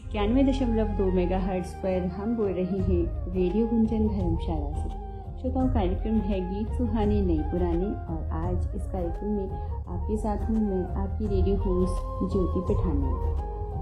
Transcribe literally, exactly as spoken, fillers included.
इक्यानवे दशमलव दो मेगा हर्ट्ज पर हम बोल रहे हैं रेडियो गुंजन धर्मशाला से। श्रोताओं, कार्यक्रम है गीत सुहाने नई पुराने और आज इस कार्यक्रम में आपके साथ हूँ मैं, आपकी रेडियो होस्ट ज्योति पठानिया।